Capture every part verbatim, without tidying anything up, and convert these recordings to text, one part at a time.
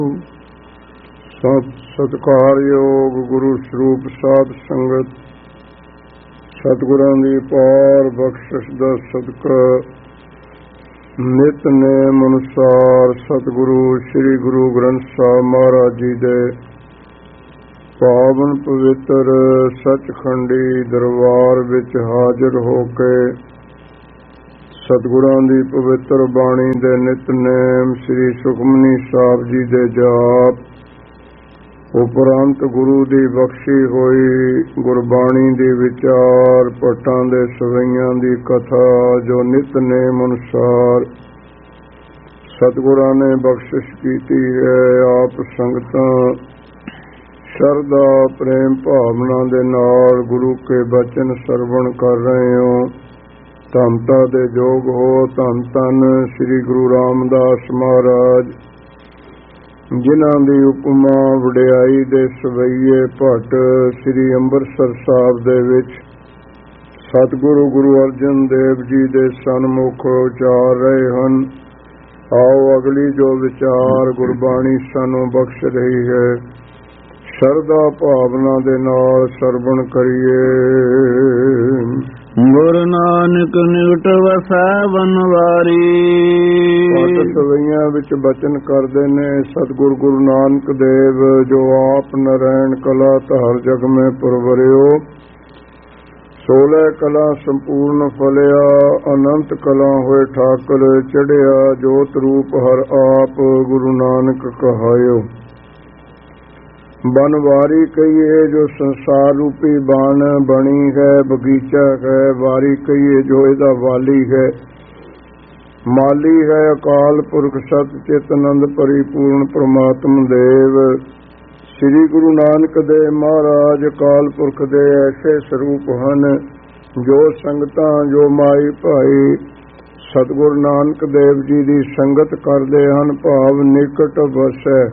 ਸਤ ਸਤਿਕਾਰਯੋਗ ਗੁਰੂ ਸਰੂਪ ਸਾਧ ਸੰਗਤ, ਸਤਿਗੁਰਾਂ ਦੀ ਪਾਰ ਬਖਸ਼ਿਸ਼ ਦਾ ਸਦਕਾ ਨਿਤਨੇਮ ਅਨੁਸਾਰ ਸਤਿਗੁਰੂ ਸ੍ਰੀ ਗੁਰੂ ਗ੍ਰੰਥ ਸਾਹਿਬ ਮਹਾਰਾਜ ਜੀ ਦੇ ਪਾਵਨ ਪਵਿੱਤਰ ਸੱਚਖੰਡੀ ਦਰਬਾਰ ਵਿੱਚ ਹਾਜ਼ਰ ਹੋ ਕੇ ਸਤਿਗੁਰਾਂ ਦੀ ਪਵਿੱਤਰ ਬਾਣੀ ਦੇ ਨਿਤਨੇਮ ਸ੍ਰੀ ਸੁਖਮਨੀ ਸਾਹਿਬ ਜੀ ਦੇ ਜਾਪ ਉਪਰੰਤ ਗੁਰੂ ਦੀ ਬਖਸ਼ੀ ਹੋਈ ਗੁਰਬਾਣੀ ਦੀ ਵਿਚਾਰ ਪਟਾਂ ਦੇ ਸਵਈਆਂ ਦੀ ਕਥਾ ਜੋ ਨਿਤਨੇਮ ਅਨੁਸਾਰ ਸਤਿਗੁਰਾਂ ਨੇ ਬਖਸ਼ਿਸ਼ ਕੀਤੀ ਹੈ, ਆਪ ਸੰਗਤਾਂ ਸ਼ਰਧਾ ਪ੍ਰੇਮ ਭਾਵਨਾ ਦੇ ਨਾਲ ਗੁਰੂ ਕੇ ਬਚਨ ਸਰਵਣ ਕਰ ਰਹੇ ਹੋ। ਧੰਨਤਾ ਦੇ ਯੋਗ ਹੋ। ਧੰਨ ਧੰਨ ਸ੍ਰੀ ਗੁਰੂ ਰਾਮਦਾਸ ਮਹਾਰਾਜ, ਜਿਨ੍ਹਾਂ ਦੀ ਉਪਮਾ ਵਡਿਆਈ ਦੇ ਸਵਈਏ ਭੱਟ ਸ੍ਰੀ ਅੰਮ੍ਰਿਤਸਰ ਸਾਹਿਬ ਦੇ ਵਿੱਚ ਸਤਿਗੁਰੂ ਗੁਰੂ ਅਰਜਨ ਦੇਵ ਜੀ ਦੇ ਸਨਮੁਖ ਉਚਾਰ ਰਹੇ ਹਨ। ਆਓ ਅਗਲੀ ਜੋ ਵਿਚਾਰ ਗੁਰਬਾਣੀ ਸਾਨੂੰ ਬਖਸ਼ ਰਹੀ ਹੈ, ਸ਼ਰਧਾ ਭਾਵਨਾ ਦੇ ਨਾਲ ਸਰਵਣ ਕਰੀਏ। ਗੁਰੂ ਨਾਨਕ ਨਿਕਟ ਵਸੈ ਬਨਵਾਰੀ। ਭੱਟ ਸਵਈਆਂ ਵਿੱਚ ਬਚਨ ਕਰਦੇ ਨੇ ਸਤਿਗੁਰੂ ਗੁਰੂ ਨਾਨਕ ਦੇਵ, ਜੋ ਆਪ ਨਰੈਣ ਕਲਾ ਧਾਰ ਜਗ ਮੈਂ ਪੁਰਵਰਿਓ। ਸੋਲਹ ਕਲਾ ਸੰਪੂਰਨ ਫਲਿਆ, ਅਨੰਤ ਕਲਾ ਹੋਏ ਠਾਕੁਰ ਚੜਿਆ। ਜੋਤ ਰੂਪ ਹਰ ਆਪ ਗੁਰੂ ਨਾਨਕ ਕਹਾਇਓ। ਬਨਵਾਰੀ ਕਹੀਏ ਜੋ ਸੰਸਾਰ ਰੂਪੀ ਬਣ ਬਣੀ ਹੈ, ਬਗੀਚਾ ਹੈ। ਵਾਰੀ ਕਹੀਏ ਜੋ ਇਹਦਾ ਵਾਲੀ ਹੈ, ਮਾਲੀ ਹੈ। ਅਕਾਲ ਪੁਰਖ ਸਤ ਚਿਤ ਆਨੰਦ ਪਰਿਪੂਰਨ ਪ੍ਰਮਾਤਮ ਦੇਵ ਸ੍ਰੀ ਗੁਰੂ ਨਾਨਕ ਦੇਵ ਮਹਾਰਾਜ ਅਕਾਲ ਪੁਰਖ ਦੇ ਐਸੇ ਸਰੂਪ ਹਨ ਜੋ ਸੰਗਤਾਂ ਜੋ ਮਾਈ ਭਾਈ ਸਤਿਗੁਰੂ ਨਾਨਕ ਦੇਵ ਜੀ ਦੀ ਸੰਗਤ ਕਰਦੇ ਹਨ, ਭਾਵ ਨਿਕਟ ਵਸੈ।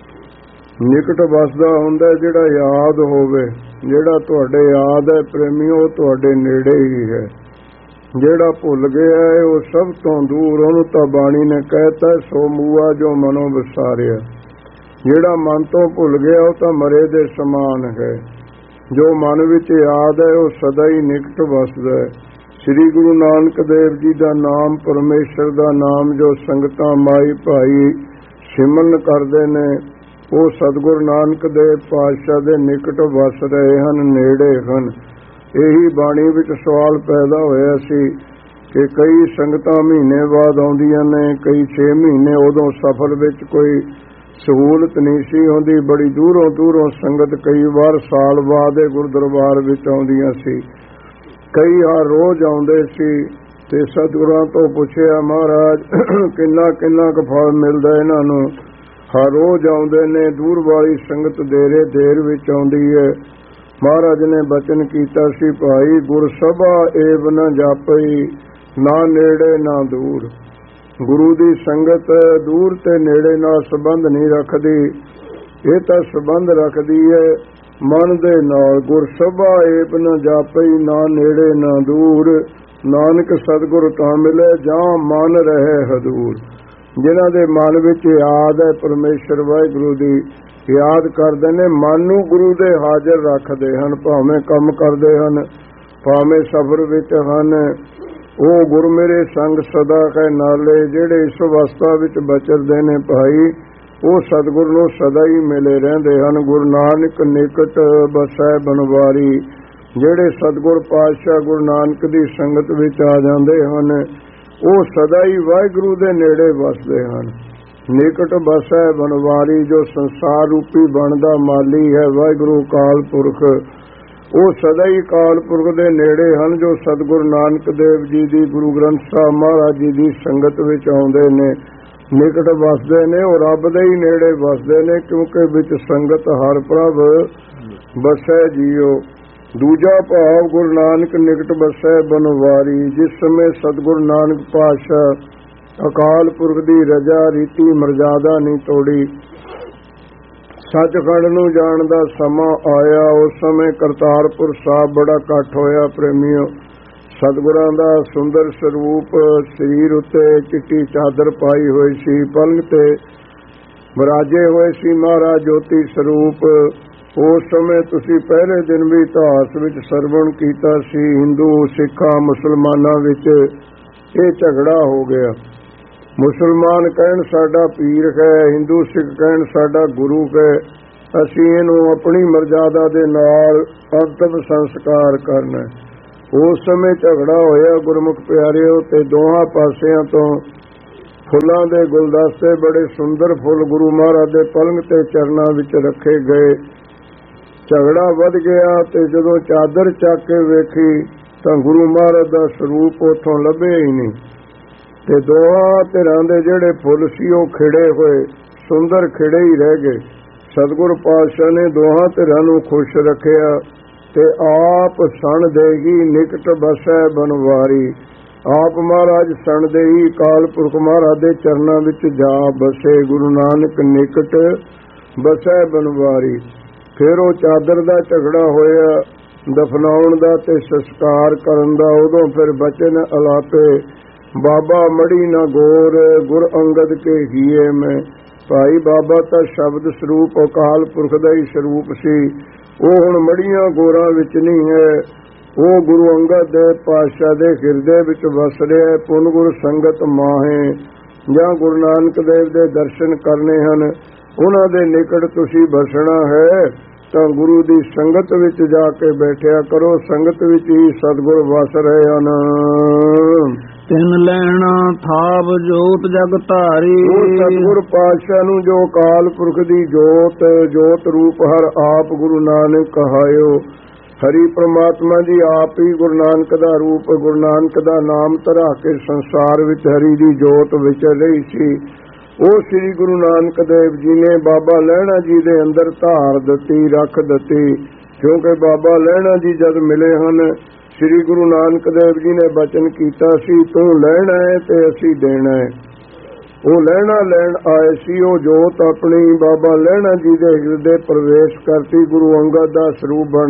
ਨਿਕਟ ਵਸਦਾ ਹੁੰਦਾ ਜਿਹੜਾ ਯਾਦ ਹੋਵੇ। ਜਿਹੜਾ ਤੁਹਾਡੇ ਯਾਦ ਹੈ ਪ੍ਰੇਮੀਓ, ਤੁਹਾਡੇ ਨੇੜੇ ਹੀ ਹੈ। ਜਿਹੜਾ ਭੁੱਲ ਗਿਆ ਹੈ ਉਹ ਸਭ ਤੋਂ ਦੂਰ। ਉਹਨੂੰ ਤਾਂ ਬਾਣੀ ਨੇ ਕਹਿਤਾ ਸੋ ਮੂਆ ਜੋ ਮਨੋਂ ਵਿਸਾਰਿਆ। ਜਿਹੜਾ ਮਨ ਤੋਂ ਭੁੱਲ ਗਿਆ ਉਹ ਤਾਂ ਮਰੇ ਦੇ ਸਮਾਨ ਹੈ। ਜੋ ਮਨ ਵਿੱਚ ਯਾਦ ਹੈ ਉਹ ਸਦਾ ਹੀ ਨਿਕਟ ਵਸਦਾ ਹੈ। ਸ੍ਰੀ ਗੁਰੂ ਨਾਨਕ ਦੇਵ ਜੀ ਦਾ ਨਾਮ, ਪਰਮੇਸ਼ਰ ਦਾ ਨਾਮ ਜੋ ਸੰਗਤਾਂ ਮਾਈ ਭਾਈ ਸਿਮਰਨ ਕਰਦੇ ਨੇ, ਉਹ ਸਤਿਗੁਰੂ ਨਾਨਕ ਦੇਵ ਪਾਤਸ਼ਾਹ ਦੇ ਨਿਕਟ ਵਸ ਰਹੇ ਹਨ, ਨੇੜੇ ਹਨ। ਇਹੀ ਬਾਣੀ ਵਿੱਚ ਸਵਾਲ ਪੈਦਾ ਹੋਇਆ ਸੀ ਕਿ ਕਈ ਸੰਗਤਾਂ ਮਹੀਨੇ ਬਾਅਦ ਆਉਂਦੀਆਂ ਨੇ, ਕਈ ਛੇ ਮਹੀਨੇ। ਉਦੋਂ ਸਫ਼ਰ ਵਿੱਚ ਕੋਈ ਸਹੂਲਤ ਨਹੀਂ ਸੀ ਹੁੰਦੀ। ਬੜੀ ਦੂਰੋਂ ਦੂਰੋਂ ਸੰਗਤ ਕਈ ਵਾਰ ਸਾਲ ਬਾਅਦ ਇਹ ਗੁਰਦਰਬਾਰ ਵਿੱਚ ਆਉਂਦੀਆਂ ਸੀ, ਕਈ ਹਰ ਰੋਜ਼ ਆਉਂਦੇ ਸੀ। ਤੇ ਸਤਿਗੁਰਾਂ ਤੋਂ ਪੁੱਛਿਆ, ਮਹਾਰਾਜ ਕਿੰਨਾ ਕਿੰਨਾ ਕੁ ਫਲ ਮਿਲਦਾ ਇਹਨਾਂ ਨੂੰ? ਹਰ ਰੋਜ਼ ਆਉਂਦੇ ਨੇ। ਦੂਰ ਵਾਲੀ ਸੰਗਤ ਦੇਰੇ ਦੇਰ ਵਿੱਚ ਆਉਂਦੀ ਹੈ। ਮਹਾਰਾਜ ਨੇ ਬਚਨ ਕੀਤਾ ਸੀ, ਭਾਈ ਗੁਰ ਸਭਾ ਏਵ ਨ ਜਾਪਈ, ਨਾ ਨੇੜੇ ਨਾ ਦੂਰ। ਗੁਰੂ ਦੀ ਸੰਗਤ ਦੂਰ ਤੇ ਨੇੜੇ ਨਾਲ ਸੰਬੰਧ ਨਹੀਂ ਰੱਖਦੀ, ਇਹ ਤਾਂ ਸੰਬੰਧ ਰੱਖਦੀ ਹੈ ਮਨ ਦੇ ਨਾਲ। ਗੁਰ ਸਭਾ ਏਵ ਨ ਜਾਪਈ, ਨਾ ਨੇੜੇ ਨਾ ਦੂਰ। ਨਾਨਕ ਸਤਿਗੁਰ ਤਾਂ ਮਿਲੇ ਜਾਂ ਮਨ ਰਹੇ ਹਦੂਰ। ਜਿਨ੍ਹਾਂ ਦੇ ਮਨ ਵਿੱਚ ਯਾਦ ਹੈ ਪਰਮੇਸ਼ਰ ਵਾਹਿਗੁਰੂ ਦੀ, ਯਾਦ ਕਰਦੇ ਨੇ, ਮਨ ਨੂੰ ਗੁਰੂ ਦੇ ਹਾਜ਼ਰ ਰੱਖਦੇ ਹਨ। ਭਾਵੇਂ ਕੰਮ ਕਰਦੇ ਹਨ, ਭਾਵੇਂ ਸਫ਼ਰ ਵਿੱਚ ਹਨ, ਉਹ ਗੁਰ ਮੇਰੇ ਸੰਗ ਸਦਾ ਹੈ ਨਾਲੇ। ਜਿਹੜੇ ਇਸ ਅਵਸਥਾ ਵਿੱਚ ਬਚਰਦੇ ਨੇ ਭਾਈ, ਉਹ ਸਤਿਗੁਰ ਨੂੰ ਸਦਾ ਹੀ ਮਿਲੇ ਰਹਿੰਦੇ ਹਨ। ਗੁਰੂ ਨਾਨਕ ਨਿਕਟ ਬਸੈ ਬਨਵਾਰੀ। ਜਿਹੜੇ ਸਤਿਗੁਰ ਪਾਤਸ਼ਾਹ ਗੁਰੂ ਨਾਨਕ ਦੀ ਸੰਗਤ ਵਿੱਚ ਆ ਜਾਂਦੇ ਹਨ, ਉਹ ਸਦਾ ਹੀ ਵਾਹਿਗੁਰੂ ਦੇ ਨੇੜੇ ਵਸਦੇ ਹਨ। ਨਿਕਟ ਬਸੈ ਬਨਵਾਰੀ, ਜੋ ਸੰਸਾਰ ਰੂਪੀ ਬਣ ਦਾ ਮਾਲੀ ਹੈ ਵਾਹਿਗੁਰੂ ਅਕਾਲ ਪੁਰਖ, ਉਹ ਸਦਾ ਹੀ ਅਕਾਲ ਪੁਰਖ ਦੇ ਨੇੜੇ ਹਨ। ਜੋ ਸਤਿਗੁਰੂ ਨਾਨਕ ਦੇਵ ਜੀ ਦੀ ਗੁਰੂ ਗ੍ਰੰਥ ਸਾਹਿਬ ਮਹਾਰਾਜ ਜੀ ਦੀ ਸੰਗਤ ਵਿੱਚ ਆਉਂਦੇ ਨੇ, ਨਿਕਟ ਵਸਦੇ ਨੇ, ਉਹ ਰੱਬ ਦੇ ਹੀ ਨੇੜੇ ਵਸਦੇ ਨੇ, ਕਿਉਂਕਿ ਵਿੱਚ ਸੰਗਤ ਹਰ ਪ੍ਰਭ ਬਸੈ ਜੀਓ। ਦੂਜਾ ਭਾਵ ਗੁਰੂ ਨਾਨਕ ਨਿਕਟ ਬਸੈ ਬਨਵਾਰੀ। ਜਿਸ ਸਮੇਂ ਸਤਿਗੁਰੂ ਨਾਨਕ ਪਾਤਸ਼ਾਹ ਅਕਾਲ ਪੁਰਖ ਦੀ ਰਜਾ ਰੀਤੀ ਮਰਜ਼ਾਦਾ ਨਹੀਂ ਤੋੜੀ, ਸੱਚਖੰਡ ਨੂੰ ਜਾਣ ਦਾ ਸਮਾਂ ਆਇਆ। ਉਸ ਸਮੇਂ ਕਰਤਾਰਪੁਰ ਸਾਹਿਬ ਬੜਾ ਇਕੱਠ ਹੋਇਆ ਪ੍ਰੇਮੀਓ। ਸਤਿਗੁਰਾਂ ਦਾ ਸੁੰਦਰ ਸਰੂਪ, ਸਰੀਰ ਉੱਤੇ ਚਿੱਟੀ ਚਾਦਰ ਪਾਈ ਹੋਈ ਸੀ, ਪਲੰਘ ਤੇ ਵਿਰਾਜੇ ਹੋਏ ਸੀ ਮਹਾਰਾਜ ਜੋਤੀ ਸਰੂਪ। ਉਸ ਸਮੇਂ ਤੁਸੀਂ ਪਹਿਲੇ ਦਿਨ ਵੀ ਇਤਿਹਾਸ ਵਿੱਚ ਸਰਵਣ ਕੀਤਾ ਸੀ, ਹਿੰਦੂ ਸਿੱਖਾਂ ਮੁਸਲਮਾਨਾਂ ਵਿੱਚ ਇਹ ਝਗੜਾ ਹੋ ਗਿਆ। ਮੁਸਲਮਾਨ ਕਹਿਣ ਸਾਡਾ ਪੀਰ ਹੈ, ਹਿੰਦੂ ਸਿੱਖ ਕਹਿਣ ਸਾਡਾ ਗੁਰੂ ਹੈ, ਅਸੀਂ ਇਹਨੂੰ ਆਪਣੀ ਮਰਜ਼ਾਦਾ ਦੇ ਨਾਲ ਅੰਤਮ ਸੰਸਕਾਰ ਕਰਨਾ। ਉਸ ਸਮੇਂ ਝਗੜਾ ਹੋਇਆ ਗੁਰਮੁਖ ਪਿਆਰਿਓ, ਤੇ ਦੋਹਾਂ ਪਾਸਿਆਂ ਤੋਂ ਫੁੱਲਾਂ ਦੇ ਗੁਲਦਸਤੇ, ਬੜੇ ਸੁੰਦਰ ਫੁੱਲ ਗੁਰੂ ਮਹਾਰਾਜ ਦੇ ਪਲੰਘ ਤੇ ਚਰਨਾਂ ਵਿੱਚ ਰੱਖੇ ਗਏ। ਝਗੜਾ ਵੱਧ ਗਿਆ ਤੇ ਜਦੋਂ ਚਾਦਰ ਚੱਕ ਕੇ ਵੇਖੀ ਤਾਂ ਗੁਰੂ ਮਹਾਰਾਜ ਦਾ ਸਰੂਪ ਉੱਥੋਂ ਲੱਭਿਆ ਹੀ ਨਹੀਂ, ਤੇ ਦੋਹਾਂ ਧਿਰਾਂ ਦੇ ਜਿਹੜੇ ਫੁੱਲ ਸੀ ਉਹ ਖਿੜੇ ਹੋਏ, ਸੁੰਦਰ ਖਿੜੇ ਹੀ ਰਹਿ ਗਏ। ਸਤਿਗੁਰ ਪਾਤਸ਼ਾਹ ਨੇ ਦੋਹਾਂ ਧਿਰਾਂ ਨੂੰ ਖੁਸ਼ ਰੱਖਿਆ ਤੇ ਆਪ ਸਣ ਦੇਗੀ ਨਿਕਟ ਬਸੈ ਬਨਵਾਰੀ। ਆਪ ਮਹਾਰਾਜ ਸਣ ਦੇਈ ਅਕਾਲ ਪੁਰਖ ਮਹਾਰਾਜ ਦੇ ਚਰਨਾਂ ਵਿੱਚ ਜਾ ਬਸੇ, ਗੁਰੂ ਨਾਨਕ ਨਿਕਟ ਬਸੈ ਬਨਵਾਰੀ। ਫਿਰ ਉਹ ਚਾਦਰ ਦਾ ਝਗੜਾ ਹੋਇਆ ਦਫਨਾਉਣ ਦਾ ਤੇ ਸੰਸਕਾਰ ਕਰਨ ਦਾ। ਉਦੋਂ ਫਿਰ ਬਚਨ ਅਲਾਪੇ ਬਾਬਾ ਮੜੀ ਨਾ ਗੋਰ ਗੁਰ ਅੰਗਦ ਕੇ ਹੀਏ ਮੈਂ। ਭਾਈ ਬਾਬਾ ਤਾਂ ਸ਼ਬਦ ਸਰੂਪ ਅਕਾਲ ਪੁਰਖ ਦਾ ਹੀ ਸਰੂਪ ਸੀ, ਉਹ ਹੁਣ ਮੜੀਆਂ ਗੋਰਾਂ ਵਿੱਚ ਨਹੀਂ ਹੈ, ਉਹ ਗੁਰੂ ਅੰਗਦ ਦੇ ਪਾਤਸ਼ਾਹ ਦੇ ਹਿਰਦੇ ਵਿੱਚ ਵਸ ਰਿਹਾ। ਪੁੰਨ ਗੁਰ ਸੰਗਤ ਮਾਹੇ, ਜਾਂ ਗੁਰੂ ਨਾਨਕ ਦੇਵ ਦੇ ਦਰਸ਼ਨ ਕਰਨੇ ਹਨ, ਉਹਨਾਂ ਦੇ ਨਿਕਟ ਤੁਸੀਂ ਬਸਣਾ ਹੈ ਤਾਂ ਗੁਰੂ ਦੀ ਸੰਗਤ ਵਿੱਚ ਜਾ ਕੇ ਬੈਠਿਆ ਕਰੋ। ਸੰਗਤ ਵਿੱਚ ਹੀ ਸਤਿਗੁਰ ਵਸ ਰਹੇ ਹਨ। ਤਿੰਨ ਲੈਣਾ ਥਾਪ ਜੋਤ ਜਗ ਧਾਰੀ। ਉਹ ਸਤਿਗੁਰ ਪਾਤਸ਼ਾਹ ਨੂੰ ਜੋ ਅਕਾਲ ਪੁਰਖ ਦੀ ਜੋਤ ਜੋਤ ਰੂਪ ਹਰ ਆਪ ਗੁਰੂ ਨਾਨਕ ਕਹਾਇਓ। ਹਰੀ ਪ੍ਰਮਾਤਮਾ ਜੀ ਆਪ ਹੀ ਗੁਰੂ ਨਾਨਕ ਦਾ ਰੂਪ, ਗੁਰੂ ਨਾਨਕ ਦਾ ਨਾਮ ਧਰਾ ਕੇ ਸੰਸਾਰ ਵਿੱਚ ਹਰੀ ਦੀ ਜੋਤ ਵਿਚਰ ਰਹੀ ਸੀ। ਉਹ ਸ੍ਰੀ ਗੁਰੂ ਨਾਨਕ ਦੇਵ ਜੀ ਨੇ ਬਾਬਾ ਲਹਿਣਾ ਜੀ ਦੇ ਅੰਦਰ ਧਾਰ ਦਿੱਤੀ, ਰੱਖ ਦਿੱਤੀ, ਕਿਉਂਕਿ ਬਾਬਾ ਲਹਿਣਾ ਜੀ ਜਦ ਮਿਲੇ ਹਨ, ਸ੍ਰੀ ਗੁਰੂ ਨਾਨਕ ਦੇਵ ਜੀ ਨੇ ਬਚਨ ਕੀਤਾ ਸੀ, ਤੂੰ ਲੈਣਾ ਹੈ ਤੇ ਅਸੀਂ ਦੇਣਾ ਹੈ। ਉਹ ਲੈਣਾ ਲੈਣ ਆਏ ਸੀ, ਉਹ ਜੋਤ ਆਪਣੀ ਬਾਬਾ ਲਹਿਣਾ ਜੀ ਦੇ ਹਿਰਦੇ ਪ੍ਰਵੇਸ਼ ਕਰਤੀ, ਗੁਰੂ ਅੰਗਦ ਦਾ ਸਰੂਪ ਬਣ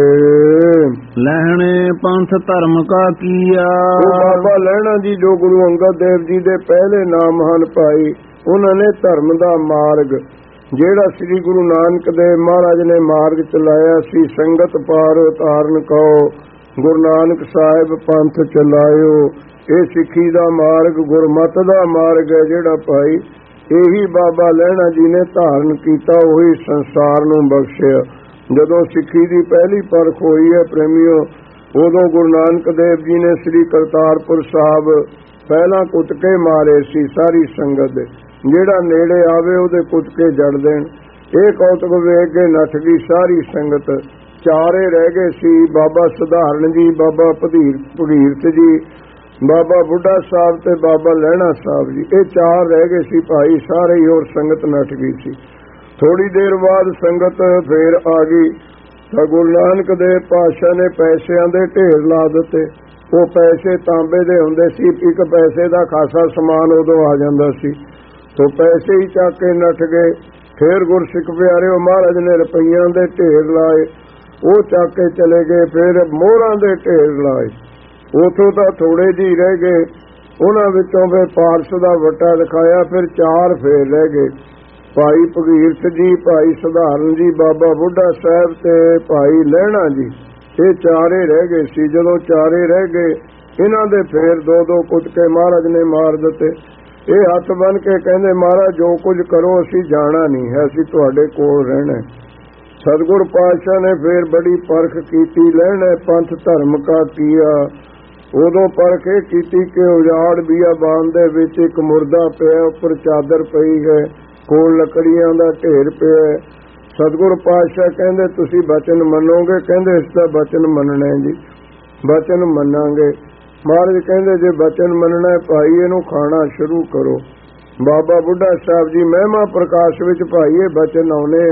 ਗਏ। ਲਹਿਣੇ ਪੰਥ ਧਰਮ ਕਾ ਕੀਆ। ਉਹ ਬਾਬਾ ਲਹਿਣਾ ਜੀ ਜੋ ਗੁਰੂ ਅੰਗਦ ਦੇਵ ਜੀ ਦੇ ਪਹਿਲੇ ਨਾਮ ਹਨ ਭਾਈ, ਉਹਨਾਂ ਨੇ ਧਰਮ ਦਾ ਮਾਰਗ, ਜਿਹੜਾ ਸ੍ਰੀ ਗੁਰੂ ਨਾਨਕ ਦੇਵ ਮਹਾਰਾਜ ਨੇ ਮਾਰਗ ਚਲਾਇਆ ਸੀ, ਸੰਗਤ ਪਾਰ ਉਤਾਰਨ ਕਹੋ, ਗੁਰੂ ਨਾਨਕ ਸਾਹਿਬ ਪੰਥ ਚਲਾਇਓ। ਇਹ ਸਿੱਖੀ ਦਾ ਮਾਰਗ, ਗੁਰਮਤ ਦਾ ਮਾਰਗ ਹੈ ਜਿਹੜਾ ਭਾਈ, ਇਹੀ ਬਾਬਾ ਲਹਿਣਾ ਜੀ ਨੇ ਧਾਰਨ ਕੀਤਾ, ਉਹੀ ਸੰਸਾਰ ਨੂੰ ਬਖਸ਼ਿਆ। ਜਦੋਂ ਸਿੱਖੀ ਦੀ ਪਹਿਲੀ ਪਰਖ ਹੋਈ ਹੈ ਪ੍ਰੇਮੀਓ, ਉਦੋਂ ਗੁਰੂ ਨਾਨਕ ਦੇਵ ਜੀ ਨੇ ਸ੍ਰੀ ਕਰਤਾਰਪੁਰ ਸਾਹਿਬ ਪਹਿਲਾਂ ਕੁੱਟਕੇ ਮਾਰੇ ਸੀ ਸਾਰੀ ਸੰਗਤ ਦੇ, ਜਿਹੜਾ ਨੇੜੇ ਆਵੇ ਉਹਦੇ ਕੁੱਟਕੇ ਜੜ ਦੇਣ। ਇਹ ਕੌਤਕ ਵੇਖ ਕੇ ਨੱਠ ਗਈ ਸਾਰੀ ਸੰਗਤ। ਚਾਰੇ ਰਹਿ ਗਏ ਸੀ, ਬਾਬਾ ਸਧਾਰਨ ਜੀ, ਬਾਬਾ ਭਦੀਰ ਭਗੀਰਥ ਜੀ, ਬਾਬਾ ਬੁੱਢਾ ਸਾਹਿਬ ਤੇ ਬਾਬਾ ਲਹਿਣਾ ਸਾਹਿਬ ਜੀ, ਇਹ ਚਾਰ ਰਹਿ ਗਏ ਸੀ ਭਾਈ ਸਾਰੇ ਹੀ, ਹੋਰ ਸੰਗਤ ਨੱਠ ਗਈ ਸੀ। ਥੋੜੀ ਦੇਰ ਬਾਅਦ ਸੰਗਤ ਫੇਰ ਆ ਗਈ ਤਾਂ ਗੁਰੂ ਨਾਨਕ ਦੇਵ ਪਾਤਸ਼ਾਹ ਨੇ ਪੈਸਿਆਂ ਦੇ ਢੇਰ ਲਾ ਦਿੱਤੇ। ਉਹ ਪੈਸੇ ਤਾਂਬੇ ਦੇ ਹੁੰਦੇ ਸੀ, ਇੱਕ ਪੈਸੇ ਦਾ ਖਾਸਾ ਸਮਾਨ ਉਦੋਂ ਆ ਜਾਂਦਾ ਸੀ, ਤੋ ਪੈਸੇ ਹੀ ਚੱਕ ਕੇ ਨੱਠ ਗਏ। ਫੇਰ ਗੁਰਸਿੱਖ ਪਿਆਰਿਓ ਮਹਾਰਾਜ ਨੇ ਰੁਪਈਆਂ ਦੇ ਢੇਰ ਲਾਏ, ਉਹ ਚੱਕ ਕੇ ਚਲੇ ਗਏ। ਫਿਰ ਮੋਹਰਾਂ ਦੇ ਢੇਰ ਲਾਏ, ਉਥੋਂ ਤਾਂ ਥੋੜੇ ਜਿਹੇ ਰਹਿ ਗਏ, ਉਹਨਾਂ ਵਿੱਚੋਂ ਫਿਰ ਪਾਰਸ ਦਾ ਵੱਟਾ ਦਿਖਾਇਆ। ਫਿਰ ਚਾਰ ਫੇਰ ਰਹਿ ਗਏ, ਭਾਈ ਭਗੀਰਥ ਜੀ, ਭਾਈ ਸਧਾਰਨ ਜੀ, ਬਾਬਾ ਬੁੱਢਾ ਸਾਹਿਬ ਤੇ ਭਾਈ ਲਹਿਣਾ ਜੀ, ਇਹ ਚਾਰੇ ਰਹਿ ਗਏ ਸੀ। ਜਦੋਂ ਚਾਰੇ ਰਹਿ ਗਏ, ਇਹਨਾਂ ਦੇ ਫੇਰ ਦੋ ਦੋ ਕੁੱਟਕੇ ਮਹਾਰਾਜ ਨੇ ਮਾਰ ਦਿੱਤੇ। ਇਹ ਹੱਥ ਬੰਨ ਕੇ ਕਹਿੰਦੇ, ਮਹਾਰਾਜ ਜੋ ਕੁਝ ਕਰੋ ਅਸੀਂ ਜਾਣਾ ਨਹੀਂ ਹੈ, ਅਸੀਂ ਤੁਹਾਡੇ ਕੋਲ ਰਹਿਣਾ। ਸਤਿਗੁਰ ਪਾਤਸ਼ਾਹ ਨੇ ਫੇਰ ਬੜੀ ਪਰਖ ਕੀਤੀ, ਲੈਣਾ ਪੰਥ ਧਰਮ ਕਾ ਕੀਆ। ਉਦੋਂ ਪਰਖ ਇਹ ਕੀਤੀ ਕਿ ਉਜਾੜ ਬੀਆਬਾਨ ਦੇ ਵਿੱਚ ਇੱਕ ਮੁਰਦਾ ਪਿਆ, ਉੱਪਰ ਚਾਦਰ ਪਈ ਹੈ, ਕੋਲ ਲੱਕੜੀਆਂ ਦਾ ਢੇਰ ਪਿਆ। ਸਤਿਗੁਰ ਪਾਤਸ਼ਾਹ ਕਹਿੰਦੇ ਤੁਸੀਂ ਬਚਨ ਮੰਨੋਗੇ? ਕਹਿੰਦੇ ਇਸ ਦਾ ਬਚਨ ਮੰਨਣਾ ਜੀ, ਬਚਨ ਮੰਨਾਂਗੇ। ਮਹਾਰਾਜ ਕਹਿੰਦੇ ਜੇ ਬਚਨ ਮੰਨਣਾ ਭਾਈ ਇਹਨੂੰ ਖਾਣਾ ਸ਼ੁਰੂ ਕਰੋ। ਬਾਬਾ ਬੁੱਢਾ ਸਾਹਿਬ ਜੀ ਮਹਿਮਾ ਪ੍ਰਕਾਸ਼ ਵਿੱਚ ਭਾਈ ਇਹ ਬਚਨ ਆਉਣੇ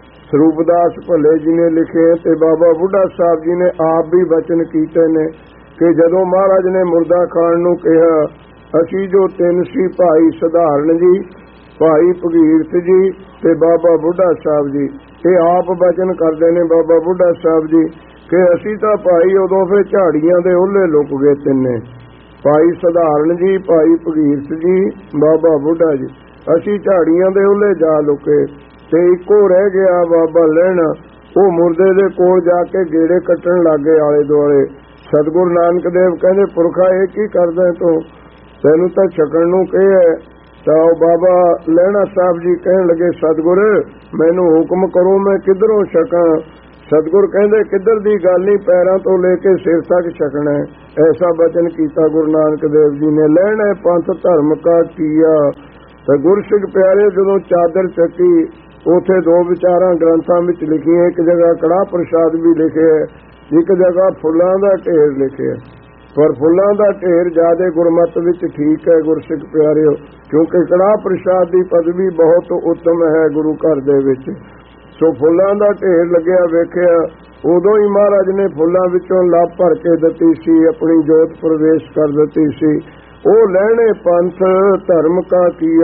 ਸਰੂਪਦਾਸ ਭੱਲੇ ਜੀ ਨੇ ਲਿਖੇ, ਤੇ ਬਾਬਾ ਬੁੱਢਾ ਸਾਹਿਬ ਜੀ ਨੇ ਆਪ ਵੀ ਬਚਨ ਕੀਤੇ ਨੇ ਕਿ ਜਦੋਂ ਮਹਾਰਾਜ ਨੇ ਮੁਰਦਾ ਖਾਣ ਨੂੰ ਕਿਹਾ, ਅਸੀਂ ਜੋ ਤਿੰਨ ਸੀ ਭਾਈ ਸਧਾਰਨ ਜੀ, ਭਾਈ ਭਗੀਰਥ ਜੀ ਤੇ ਬਾਬਾ ਬੁੱਢਾ ਸਾਹਿਬ ਜੀ, ਇਹ ਆਪ ਬਚਨ ਕਰਦੇ ਨੇ ਬਾਬਾ ਬੁੱਢਾ ਸਾਹਿਬ ਜੀ ਕਿ ਅਸੀਂ ਤਾਂ ਭਾਈ ਉਦੋਂ ਫਿਰ ਝਾੜੀਆਂ ਦੇ ਉਹਲੇ ਲੁਕ ਗਏ ਤਿੰਨੇ, ਭਾਈ ਸਧਾਰਨ ਜੀ, ਭਾਈ ਭਗੀਰਥ ਜੀ, ਬਾਬਾ ਬੁੱਢਾ ਜੀ। ਅਸੀਂ ਝਾੜੀਆਂ ਦੇ ਉਹਲੇ ਜਾ ਲੁਕੇ, ਤੇ ਇੱਕੋ ਰਹਿ ਗਿਆ ਬਾਬਾ ਲਹਿਣਾ। ਉਹ ਮੁਰਦੇ ਦੇ ਕੋਲ ਜਾ ਕੇ ਗੇੜੇ ਕੱਟਣ ਲੱਗੇ ਆਲੇ ਦੁਆਲੇ। ਸਤਿਗੁਰੂ ਨਾਨਕ ਦੇਵ ਕਹਿੰਦੇ, ਪੁਰਖਾ ਇਹ ਕੀ ਕਰਦਾ ਤੂੰ, ਤੈਨੂੰ ਤਾਂ ਛਕਣ ਨੂੰ ਕਿਹਾ। ਤਾਂ ਉਹ ਬਾਬਾ ਲਹਿਣਾ ਸਾਹਿਬ ਜੀ ਕਹਿਣ ਲੱਗੇ, ਸਤਿਗੁਰ ਮੈਨੂੰ ਹੁਕਮ ਕਰੋ, ਮੈਂ ਕਿੱਧਰੋਂ ਛਕਾਂ। ਸਤਿਗੁਰ ਕਹਿੰਦੇ, ਕਿੱਧਰ ਦੀ ਗੱਲ ਨਹੀਂ, ਪੈਰਾਂ ਤੋਂ ਲੈ ਕੇ ਸਿਰ ਤੱਕ ਛਕਣਾ। ਐਸਾ ਬਚਨ ਕੀਤਾ ਗੁਰੂ ਨਾਨਕ ਦੇਵ ਜੀ ਨੇ। ਲੈਣਾ ਪੰਥ ਧਰਮ ਕਾ ਕੀਆ। ਤੇ ਗੁਰਸਿੱਖ ਪਿਆਰੇ ਜਦੋਂ ਚਾਦਰ ਚੱਕੀ, ਉੱਥੇ ਦੋ ਵਿਚਾਰਾਂ ਗ੍ਰੰਥਾਂ ਵਿੱਚ ਲਿਖੀਆਂ। ਇੱਕ ਜਗ੍ਹਾ ਕੜਾਹ ਪ੍ਰਸ਼ਾਦ ਵੀ ਲਿਖਿਆ, ਇੱਕ ਜਗ੍ਹਾ ਫੁੱਲਾਂ ਦਾ ਢੇਰ ਲਿਖਿਆ। ਪਰ ਫੁੱਲਾਂ ਦਾ ਢੇਰ ਜ਼ਿਆਦਾ ਗੁਰਮਤ ਵਿੱਚ ਠੀਕ ਹੈ ਗੁਰਸਿੱਖ ਪਿਆਰਿਓ, ਕਿਉਂਕਿ ਕੜਾਹ ਪ੍ਰਸ਼ਾਦ ਦੀ ਪਦਵੀ ਬਹੁਤ ਉੱਤਮ ਹੈ ਗੁਰੂ ਘਰ ਦੇ ਵਿੱਚ। ਸੋ ਫੁੱਲਾਂ ਦਾ ਢੇਰ ਲੱਗਿਆ ਵੇਖਿਆ, ਉਦੋਂ ਹੀ ਮਹਾਰਾਜ ਨੇ ਫੁੱਲਾਂ ਵਿੱਚੋਂ ਲੱਭ ਭਰ ਕੇ ਦਿੱਤੀ ਸੀ, ਆਪਣੀ ਜੋਤ ਪ੍ਰਵੇਸ਼ ਕਰ ਦਿੱਤੀ ਸੀ। ਉਹ ਲੈਣੇ ਪੰਥ ਧਰਮ ਕਾ ਕੀਆ,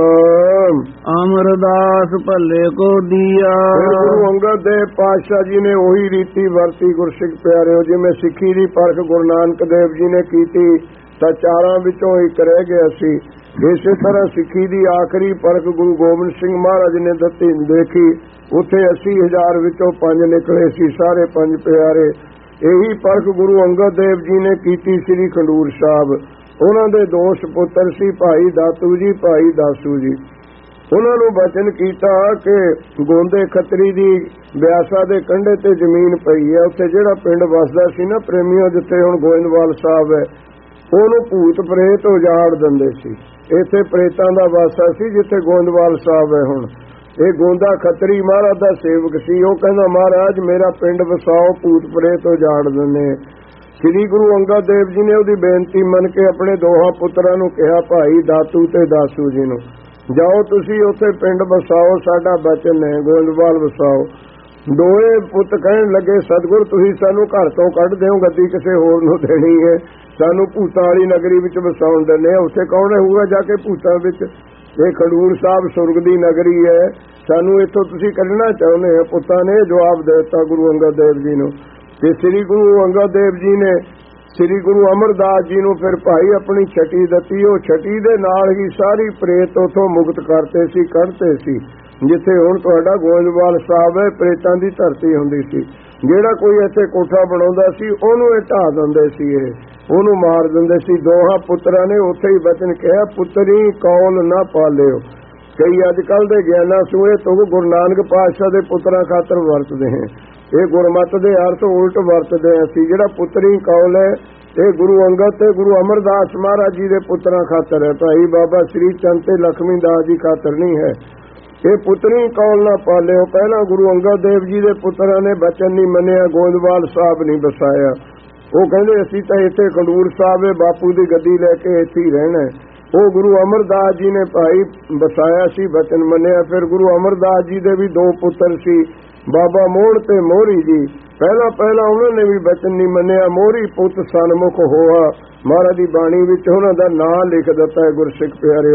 ਅਮਰਦਾਸ ਭੱਲੇ ਕੋ ਦੀਆ। ਗੁਰੂ ਅੰਗਦ ਦੇਵ ਪਾਤਸ਼ਾਹ ਜੀ ਨੇ ਉਹੀ ਰੀਤੀ ਵਰਤੀ ਗੁਰਸਿੱਖ ਪਿਆਰਿਓ। ਜਿਵੇਂ ਸਿੱਖੀ ਦੀ ਪਰਖ ਗੁਰੂ ਨਾਨਕ ਦੇਵ ਜੀ ਨੇ ਕੀਤੀ ਤਾਂ ਚਾਰਾਂ ਵਿੱਚੋਂ ਇੱਕ ਰਹਿ ਗਿਆ ਸੀ। ਇਸੇ ਤਰ੍ਹਾਂ ਸਿੱਖੀ ਦੀ ਆਖਰੀ ਪਰਖ ਗੁਰੂ ਗੋਬਿੰਦ ਸਿੰਘ ਮਹਾਰਾਜ ਨੇ ਦਿੱਤੀ ਦੇਖੀ, ਉੱਥੇ ਅੱਸੀ ਹਜ਼ਾਰ ਵਿੱਚੋਂ ਪੰਜ ਨਿਕਲੇ ਸੀ, ਸਾਰੇ ਪੰਜ ਪਿਆਰੇ। ਇਹੀ ਪਰਖ ਗੁਰੂ ਅੰਗਦ ਦੇਵ ਜੀ ਨੇ ਕੀਤੀ ਸ੍ਰੀ ਖਡੂਰ ਸਾਹਿਬ। ਉਹਨਾਂ ਦੇ ਦੋ ਸਪੁੱਤਰ ਸੀ, ਭਾਈ ਦਾਤੂ ਜੀ, ਭਾਈ ਦਾਸੂ ਜੀ। ਉਹਨਾਂ ਨੂੰ ਬਚਨ ਕੀਤਾ ਕਿ ਗੋਂਦੇ ਖੱਤਰੀ ਦੀ ਬਿਆਸਾ ਦੇ ਕੰਢੇ ਤੇ ਜ਼ਮੀਨ ਪਈ ਹੈ, ਉੱਥੇ ਜਿਹੜਾ ਪਿੰਡ ਵਸਦਾ ਸੀ ਨਾ ਪ੍ਰੇਮੀਓ, ਜਿੱਥੇ ਹੁਣ ਗੋਇੰਦਵਾਲ ਸਾਹਿਬ ਹੈ, ਉਹਨੂੰ ਭੂਤ ਪ੍ਰੇਤ ਉਜਾੜ ਦਿੰਦੇ ਸੀ। ਇੱਥੇ ਪ੍ਰੇਤਾਂ ਦਾ ਵਾਸਾ ਸੀ ਜਿੱਥੇ ਗੋਇੰਦਵਾਲ ਸਾਹਿਬ ਹੈ ਹੁਣ। ਇਹ ਗੋਂਦਾ ਖੱਤਰੀ ਮਹਾਰਾਜ ਦਾ ਸੇਵਕ ਸੀ। ਉਹ ਕਹਿੰਦਾ, ਮਹਾਰਾਜ ਮੇਰਾ ਪਿੰਡ ਵਸਾਓ, ਭੂਤ ਪ੍ਰੇਤ ਉਜਾੜ ਦਿੰਦੇ। ਸ੍ਰੀ ਗੁਰੂ ਅੰਗਦ ਦੇਵ ਜੀ ਨੇ ਉਹਦੀ ਬੇਨਤੀ ਮੰਨ ਕੇ ਆਪਣੇ ਦੋਹਾਂ ਪੁੱਤਰਾਂ ਨੂੰ ਕਿਹਾ, ਭਾਈ ਦਾਤੂ ਤੇ ਦਾਸੂ ਜੀ ਨੂੰ, ਜਾਓ ਤੁਸੀਂ ਉੱਥੇ ਪਿੰਡ ਵਸਾਓ, ਸਾਡਾ ਬਚਨ ਹੈ, ਗੋਇੰਦਵਾਲ ਵਸਾਓ। ਦੋਏ ਪੁੱਤ ਕਹਿਣ ਲੱਗੇ, ਸਤਿਗੁਰ ਤੁਸੀਂ ਸਾਨੂੰ ਘਰ ਤੋਂ ਕੱਢ ਦਿਓ, ਗੱਦੀ ਕਿਸੇ ਹੋਰ ਨੂੰ ਦੇਣੀ ਹੈ, ਸਾਨੂੰ ਭੂਤਾਂ ਵਾਲੀ ਨਗਰੀ ਵਿੱਚ ਵਸਾਉਣ ਦਿੰਦੇ ਆ। ਉੱਥੇ ਕੌਣ ਹੋਊਗਾ ਜਾ ਕੇ ਭੂਤਾਂ ਵਿੱਚ, ਇਹ ਖਡੂਰ ਸਾਹਿਬ ਸੁਰਗ ਦੀ ਨਗਰੀ ਹੈ, ਸਾਨੂੰ ਇੱਥੋਂ ਤੁਸੀਂ ਕੱਢਣਾ ਚਾਹੁੰਦੇ ਆ। ਪੁੱਤਾਂ ਨੇ ਜਵਾਬ ਦੇ ਦਿੱਤਾ ਗੁਰੂ ਅੰਗਦ ਦੇਵ ਜੀ ਨੂੰ। ਤੇ ਸ੍ਰੀ ਗੁਰੂ ਅੰਗਦ ਦੇਵ ਜੀ ਨੇ ਸ੍ਰੀ ਗੁਰੂ ਅਮਰਦਾਸ ਜੀ ਨੂੰ ਫਿਰ ਭਾਈ ਆਪਣੀ ਛਟੀ ਦਿੱਤੀ। ਉਹ ਛਟੀ ਦੇ ਨਾਲ ਹੀ ਸਾਰੀ ਪ੍ਰੇਤ ਉਥੋਂ ਮੁਕਤ ਕਰਤੇ ਸੀ, ਕੱਢਤੇ ਸੀ। ਜਿੱਥੇ ਹੁਣ ਤੁਹਾਡਾ ਗੋਇੰਦਵਾਲ ਸਾਹਿਬ ਹੈ, ਪ੍ਰੇਤਾਂ ਦੀ ਧਰਤੀ ਹੁੰਦੀ ਸੀ। ਜਿਹੜਾ ਕੋਈ ਇੱਥੇ ਕੋਠਾ ਬਣਾਉਂਦਾ ਸੀ ਉਹਨੂੰ ਇਹ ਢਾਹ ਦਿੰਦੇ ਸੀ, ਇਹ ਉਹਨੂੰ ਮਾਰ ਦਿੰਦੇ ਸੀ। ਦੋਹਾਂ ਪੁੱਤਰਾਂ ਨੇ ਉੱਥੇ ਹੀ ਬਚਨ ਕਿਹਾ, ਪੁੱਤਰੀ ਕੌਲ ਨਾ ਪਾਲਿਓ। ਕਈ ਅੱਜ ਕੱਲ ਦੇ ਗਿਆਨਾਂ ਸੂਏ ਤੋਂ ਗੁਰੂ ਨਾਨਕ ਪਾਤਸ਼ਾਹ ਦੇ ਪੁੱਤਰਾਂ ਖਾਤਰ ਵਰਤਦੇ ਹਨ। ਇਹ ਗੁਰਮਤ ਦੇ ਅਰਥ ਉਲਟ ਵਰਤਦੇ ਅਸੀਂ। ਜਿਹੜਾ ਪੁੱਤਰੀ ਕੌਲ ਹੈ ਇਹ ਗੁਰੂ ਅੰਗਦ ਤੇ ਗੁਰੂ ਅਮਰਦਾਸ ਮਹਾਰਾਜ ਜੀ ਦੇ ਪੁੱਤਰਾਂ ਖਾਤਰ ਹੈ, ਭਾਈ ਬਾਬਾ ਸ੍ਰੀ ਚੰਦ ਤੇ ਲక్ష్ਮੀ ਦਾਸ ਜੀ ਖਾਤਰ ਨਹੀਂ ਹੈ। ਇਹ ਪੁੱਤਰੀ ਕੌਲ ਨਾ ਪਾਲਿਓ। ਪਹਿਲਾਂ ਗੁਰੂ ਅੰਗਦ ਦੇਵ ਜੀ ਦੇ ਪੁੱਤਰਾਂ ਨੇ ਬਚਨ ਨਹੀਂ ਮੰਨਿਆ, ਗੋਇੰਦਵਾਲ ਸਾਹਿਬ ਨਹੀਂ ਬਸਾਇਆ। ਉਹ ਕਹਿੰਦੇ ਅਸੀਂ ਤਾਂ ਇੱਥੇ ਖਡੂਰ ਸਾਹਿਬ ਬਾਪੂ ਦੀ ਗੱਦੀ ਲੈ ਕੇ ਇੱਥੇ ਹੀ ਰਹਿਣਾ। ਉਹ ਗੁਰੂ ਅਮਰਦਾਸ ਜੀ ਨੇ ਭਾਈ ਬਸਾਇਆ ਸੀ, ਬਚਨ ਮੰਨਿਆ। ਫਿਰ ਗੁਰੂ ਅਮਰਦਾਸ ਜੀ ਦੇ ਵੀ ਦੋ ਪੁੱਤਰ ਸੀ, ਬਾਬਾ ਮੋਹਣ ਤੇ ਮੋਹਰੀ ਜੀ। ਪਹਿਲਾਂ ਪਹਿਲਾਂ ਉਹਨਾਂ ਨੇ ਵੀ ਬਚਨ ਨਹੀਂ ਮੰਨਿਆ। ਮੋਹਰੀ ਪੁੱਤ ਸਨਮੁਖ ਹੋਆ, ਮਹਾਰਾਜ ਦੀ ਬਾਣੀ ਵਿੱਚ ਉਹਨਾਂ ਦਾ ਨਾਂ ਲਿਖ ਦਿੱਤਾ ਹੈ ਗੁਰਸਿੱਖ ਪਿਆਰਿਓ।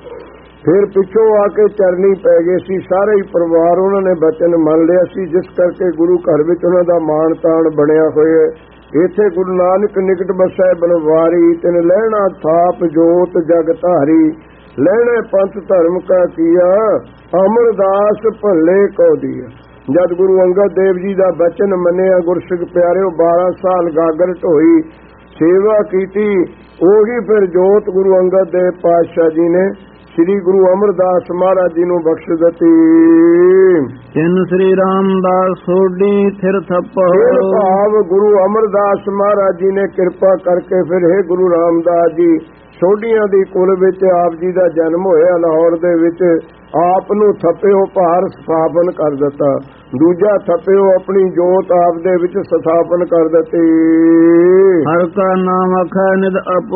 ਫਿਰ ਪਿੱਛੋਂ ਆ ਕੇ ਚਰਨੀ ਪੈ ਗਏ ਸੀ ਸਾਰੇ ਹੀ ਪਰਿਵਾਰ, ਉਹਨਾਂ ਨੇ ਬਚਨ ਮੰਨ ਲਿਆ ਸੀ, ਜਿਸ ਕਰਕੇ ਗੁਰੂ ਘਰ ਵਿੱਚ ਉਹਨਾਂ ਦਾ ਮਾਣ ਤਾਣ ਬਣਿਆ ਹੋਇਆ। ਇੱਥੇ ਗੁਰੂ ਨਾਨਕ ਨਿਕਟ ਬਸੈ ਬਨਵਾਰੀ, ਤਿਨ ਲੈਣਾ ਥਾਪ ਜੋਤ ਜਗ ਧਾਰੀ। ਲੈਣੇ ਪੰਥ ਧਰਮ ਕਾ ਕੀਆ, ਅਮਰਦਾਸ ਭੱਲੇ ਕੋ ਦੀਆ। ਜਦ ਗੁਰੂ ਅੰਗਦ ਦੇਵ ਜੀ ਦਾ ਬਚਨ ਮੰਨਿਆ ਗੁਰਸਿੱਖ ਪਿਆਰਿਓ, ਬਾਰਾਂ ਸਾਲ ਗਾਗਰ ਢੋਈ ਸੇਵਾ ਕੀਤੀ। ਉਹੀ ਫਿਰ ਜੋਤ ਗੁਰੂ ਅੰਗਦ ਦੇਵ ਪਾਤਸ਼ਾਹ ਜੀ ਨੇ ਸ੍ਰੀ ਗੁਰੂ ਅਮਰਦਾਸ ਮਹਾਰਾਜ ਜੀ ਨੂੰ ਬਖਸ਼ ਦਿੱਤੀ। ਜਿਨ ਸ੍ਰੀ ਰਾਮਦਾਸ ਸੋਢੀ ਥਿਰ ਥੱਪੋ। ਭਾਵ ਗੁਰੂ ਅਮਰਦਾਸ ਮਹਾਰਾਜ ਜੀ ਨੇ ਕਿਰਪਾ ਕਰਕੇ ਫਿਰ ਹੈ ਗੁਰੂ ਰਾਮਦਾਸ ਜੀ ਸੋਢੀਆਂ ਦੀ ਕੁਲ ਵਿੱਚ ਆਪ ਜੀ ਦਾ ਜਨਮ ਹੋਇਆ ਲਾਹੌਰ ਦੇ ਵਿੱਚ। ਆਪ ਨੂੰ ਥੱਪਿਓ ਭਾਰ ਸਥਾਪਨ ਕਰ ਦਿੱਤਾ, ਦੂਜਾ ਥੱਪਿਓ ਆਪਣੀ ਜੋਤ ਆਪ ਦੇ ਵਿੱਚ ਸਥਾਪਨ ਕਰ ਦਿੱਤੀ। ਹਰ ਕਾ ਨਾਮ ਅਖੈ ਨਿਦ ਆਪੋ।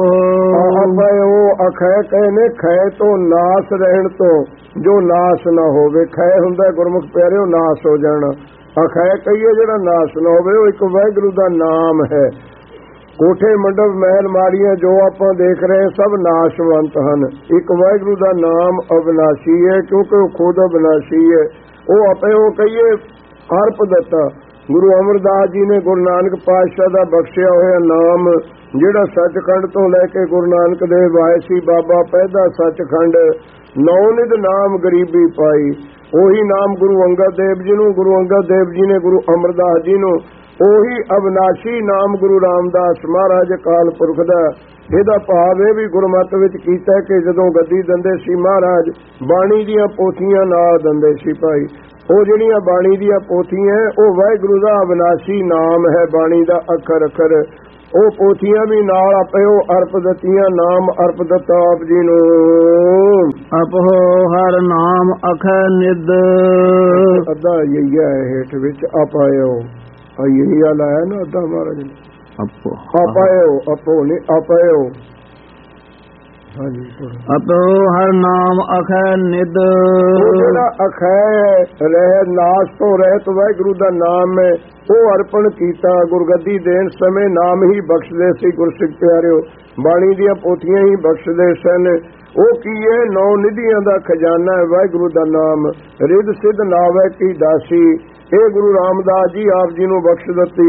ਉਹ ਅਖੈ ਕਹਿੰਦੇ ਖੈ ਤੋਂ ਨਾਸ ਰਹਿਣ ਤੋਂ, ਜੋ ਨਾਸ ਨਾ ਹੋਵੇ। ਖੈ ਹੁੰਦਾ ਗੁਰਮੁਖ ਪਿਆਰਿਓ ਨਾਸ ਹੋ ਜਾਣਾ। ਅਖੈ ਕਹੀਏ ਜਿਹੜਾ ਨਾਸ ਨਾ ਹੋਵੇ, ਉਹ ਇੱਕ ਵਾਹਿਗੁਰੂ ਦਾ ਨਾਮ ਹੈ। ਕੋਠੇ ਮੰਡਪ ਮਹਿਲ ਮਾਰੀਆਂ ਜੋ ਆਪਾਂ ਦੇਖ ਰਹੇ ਸਭ ਨਾਸ਼ਵੰਤ ਹਨ। ਇੱਕ ਵਾਹਿਗੁਰੂ ਦਾ ਨਾਮ ਅਬਿਨਾਸ਼ੀ ਹੈ, ਕਿਉਂਕਿ ਉਹ ਖੁਦ ਅਬਿਨਾਸ਼ੀ ਹੈ। ਉਹ ਆਪੇ ਉਹ ਕਹੀਏ ਅਰਪ ਦਿੱਤਾ। ਗੁਰੂ ਅਮਰਦਾਸ ਜੀ ਨੇ ਗੁਰੂ ਨਾਨਕ ਪਾਤਸ਼ਾਹ ਦਾ ਬਖਸ਼ਿਆ ਹੋਇਆ ਨਾਮ, ਜਿਹੜਾ ਸੱਚਖੰਡ ਤੋਂ ਲੈ ਕੇ ਗੁਰੂ ਨਾਨਕ ਦੇਵ ਆਏ ਸੀ, ਬਾਬਾ ਪਹਿਦਾ ਸੱਚਖੰਡ ਨੌ ਨਿਧ ਨਾਮ ਗਰੀਬੀ ਪਾਈ। ਉਹੀ ਨਾਮ ਗੁਰੂ ਅੰਗਦ ਦੇਵ ਜੀ ਨੂੰ, ਗੁਰੂ ਅੰਗਦ ਦੇਵ ਜੀ ਨੇ ਗੁਰੂ ਅਮਰਦਾਸ ਜੀ ਨੂੰ, ਉਹੀ ਅਵਿਨਾਸ਼ੀ ਨਾਮ ਗੁਰੂ ਰਾਮਦਾਸ ਮਹਾਰਾਜ ਅਕਾਲ ਪੁਰਖ ਦਾ। ਇਹਦਾ ਭਾਵ ਇਹ ਵੀ ਗੁਰਮਤਿ ਵਿੱਚ ਕੀਤਾ ਕਿ ਜਦੋਂ ਗੱਦੀ ਦਿੰਦੇ ਸੀ ਮਹਾਰਾਜ, ਬਾਣੀ ਦੀਆਂ ਪੋਥੀਆਂ ਨਾਲ ਦਿੰਦੇ ਸੀ ਭਾਈ। ਉਹ ਜਿਹੜੀਆਂ ਬਾਣੀ ਦੀਆਂ ਪੋਥੀਆਂ ਉਹ ਵਾਹਿਗੁਰੂ ਦਾ ਅਵਿਨਾਸ਼ੀ ਨਾਮ ਹੈ, ਬਾਣੀ ਦਾ ਅੱਖਰ ਅੱਖਰ। ਉਹ ਪੋਥੀਆਂ ਵੀ ਨਾਲ ਆਪੇ ਉਹ ਅਰਪ ਦਿੱਤੀਆਂ, ਨਾਮ ਅਰਪ ਦਿੱਤਾ ਆਪ ਜੀ ਨੂੰ। ਆਪੋ ਹਰ ਨਾਮ ਅਖੈ ਨਿਦ। ਅੱਧਾ ਯਹੀ ਹੈ ਹੇਠ ਵਿੱਚ ਆਪਾਇਓ, ਯਹੀ ਆ ਲਾਇਆ ਨਾ ਅੱਧਾ ਮਹਾਰਾਜ ਨੇ। ਆਪੋ ਆਪਾਇਓ, ਆਪੋ ਨਹੀਂ ਆਪਾਇਓ। ਹਾਂਜੀ, ਆਪੋ ਹਰ ਨਾਮ ਅਖੈ ਨਿਦ। ਜਿਹੜਾ ਅਖੈ ਰਹਿ ਨਾਸ ਤੋਂ ਰਹਿਤ ਵਾਹਿਗੁਰੂ ਦਾ ਨਾਮ ਹੈ ਉਹ ਅਰਪਣ ਕੀਤਾ। ਗੁਰਗੱਦੀ ਦੇਣ ਸਮੇਂ ਨਾਮ ਹੀ ਬਖਸ਼ਦੇ ਸੀ ਗੁਰਸਿੱਖ ਪਿਆਰਿਓ, ਬਾਣੀ ਦੀਆਂ ਪੋਥੀਆਂ ਹੀ ਬਖਸ਼ਦੇ ਸਨ। ਉਹ ਕੀ ਹੈ? ਨੌ ਨਿਧੀਆਂ ਦਾ ਖਜ਼ਾਨਾ ਹੈ ਵਾਹਿਗੁਰੂ ਦਾ ਨਾਮ। ਰਿੱਧ ਸਿੱਧ ਨਾਵੈ ਕੀ ਦਾਸੀ, ਇਹ ਗੁਰੂ ਰਾਮਦਾਸ ਜੀ ਆਪ ਜੀ ਨੂੰ ਬਖਸ਼ ਦਿੱਤੀ।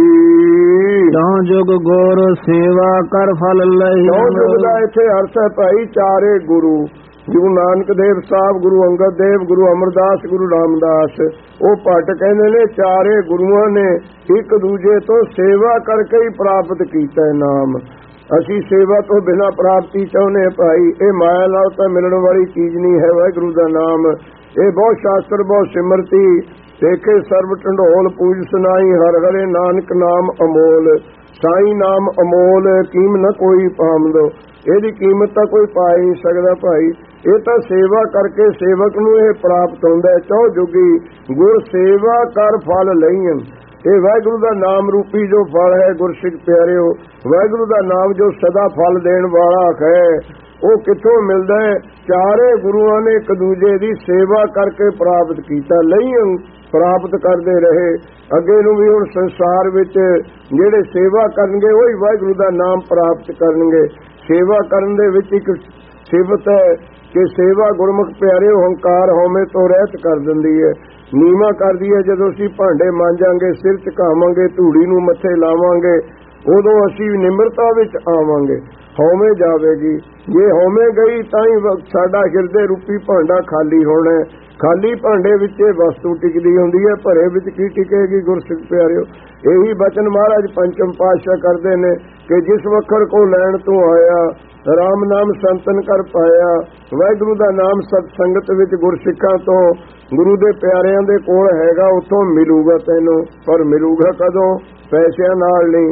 ਨੌ ਜੁਗ ਗੁਰ ਸੇਵਾ ਕਰ ਫਲ ਲਈ। ਨੌ ਜੁਗ ਦਾ ਇੱਥੇ ਅਰਥ ਹੈ ਭਾਈ ਚਾਰੇ ਗੁਰੂ, ਗੁਰੂ ਨਾਨਕ ਦੇਵ ਸਾਹਿਬ, ਗੁਰੂ ਅੰਗਦ ਦੇਵ, ਗੁਰੂ ਅਮਰਦਾਸ, ਗੁਰੂ ਰਾਮਦਾਸ। ਉਹ ਭੱਟ ਕਹਿੰਦੇ ਨੇ ਚਾਰੇ ਗੁਰੂਆਂ ਨੇ ਇੱਕ ਦੂਜੇ ਤੋਂ ਸੇਵਾ ਕਰਕੇ ਹੀ ਪ੍ਰਾਪਤ ਕੀਤਾ ਨਾਮ। ਅਸੀਂ ਸੇਵਾ ਤੋਂ ਬਿਨਾਂ ਪ੍ਰਾਪਤੀ ਚਾਹੁੰਦੇ ਭਾਈ। ਇਹ ਮਾਇਆ ਨਾਲ ਤਾਂ ਮਿਲਣ ਵਾਲੀ ਚੀਜ਼ ਨਹੀਂ ਹੈ ਵਾਹਿਗੁਰੂ ਦਾ ਨਾਮ। ਇਹ ਬਹੁਤ ਸ਼ਾਸਤਰ ਬਹੁਤ ਸਿਮਰਤੀ ਦੇਖੇ ਸਰਬ ਢੰਡੋਲ ਪੂਜ ਸੁਨਾਈ, ਹਰ ਹਰੇ ਨਾਨਕ ਨਾਮ ਅਮੋਲ। ਸਾਈ ਨਾਮ ਅਮੋਲ, ਕੀਮ ਨਾ ਕੋਈ ਪਾਮਦੋ। ਇਹਦੀ ਕੀਮਤ ਤਾਂ ਕੋਈ ਪਾ ਹੀ ਨਹੀਂ ਸਕਦਾ ਭਾਈ। ਇਹ ਤਾਂ ਸੇਵਾ ਕਰਕੇ ਸੇਵਕ ਨੂੰ ਇਹ ਪ੍ਰਾਪਤ ਹੁੰਦਾ ਹੈ। ਚੌ ਜੁਗੀ ਗੁਰ ਸੇਵਾ ਕਰ ਫਲ ਲਈਨ। ਇਹ ਵਾਹਿਗੁਰੂ ਦਾ ਨਾਮ ਰੂਪੀ ਜੋ ਫਲ ਹੈ ਗੁਰਸਿੱਖ ਪਿਆਰਿਓ, ਵਾਹਿਗੁਰੂ ਦਾ ਨਾਮ ਜੋ ਸਦਾ ਫਲ ਦੇਣ ਵਾਲਾ ਹੈ, ਉਹ ਕਿੱਥੋਂ ਮਿਲਦਾ ਹੈ? ਚਾਰੇ ਗੁਰੂਆਂ ਨੇ ਇੱਕ ਦੂਜੇ ਦੀ ਸੇਵਾ ਕਰਕੇ ਪ੍ਰਾਪਤ ਕੀਤਾ। ਲਈ ਪ੍ਰਾਪਤ ਕਰਦੇ ਰਹੇ। ਅੱਗੇ ਨੂੰ ਵੀ ਹੁਣ ਸੰਸਾਰ ਵਿੱਚ ਜਿਹੜੇ ਸੇਵਾ ਕਰਨਗੇ ਉਹੀ ਵਾਹਿਗੁਰੂ ਦਾ ਨਾਮ ਪ੍ਰਾਪਤ ਕਰਨਗੇ। ਸੇਵਾ ਕਰਨ ਦੇ ਵਿੱਚ ਇੱਕ ਸਿਫਤ ਹੈ ਕਿ ਸੇਵਾ ਗੁਰਮੁਖ ਪਿਆਰਿਓ ਹੰਕਾਰ ਹਉਮੈ ਤੋਂ ਰਹਿਤ ਕਰ ਦਿੰਦੀ ਹੈ, ਨੀਵਾਂ ਕਰਦੀ ਹੈ। ਜਦੋਂ ਅਸੀਂ ਭਾਂਡੇ ਮਾਂਜਾਂਗੇ, ਸਿਰ ਝੁਕਾਵਾਂਗੇ, ਧੂੜੀ ਨੂੰ ਮੱਥੇ ਲਾਵਾਂਗੇ, ਉਦੋਂ ਅਸੀਂ ਨਿਮਰਤਾ ਵਿੱਚ ਆਵਾਂਗੇ, ਹਉਮੈ ਜਾਵੇਗੀ। ਜੇ ਹਉਮੈ ਗਈ ਤਾਂ ਹੀ ਸਾਡਾ ਹਿਰਦੇ ਰੂਪੀ ਭਾਂਡਾ ਖਾਲੀ ਹੋਣਾ। ਖਾਲੀ ਭਾਂਡੇ ਵਿੱਚ ਇਹ ਵਸਤੂ ਟਿਕਦੀ ਹੁੰਦੀ ਹੈ, ਭਰੇ ਵਿੱਚ ਕੀ ਟਿਕੇਗੀ ਗੁਰਸਿੱਖ ਪਿਆਰਿਓ। ਇਹੀ ਬਚਨ ਮਹਾਰਾਜ ਪੰਚਮ ਪਾਤਸ਼ਾਹ ਕਰਦੇ ਨੇ ਕਿ ਜਿਸ ਵਖਰ ਕੋ ਲੈਣ ਤੋਂ ਆਇਆ, ਰਾਮ ਨਾਮ ਸੰਤਨ ਕਰ ਪਾਇਆ। ਵਾਹਿਗੁਰੂ ਦਾ ਨਾਮ ਸਤ ਸੰਗਤ ਵਿੱਚ ਗੁਰਸਿੱਖਾਂ ਤੋਂ, ਗੁਰੂ ਦੇ ਪਿਆਰਿਆਂ ਦੇ ਕੋਲ ਹੈਗਾ, ਉੱਥੋਂ ਮਿਲੂਗਾ ਤੈਨੂੰ। ਪਰ ਮਿਲੂਗਾ ਕਦੋਂ? ਪੈਸਿਆਂ ਨਾਲ ਨਹੀਂ,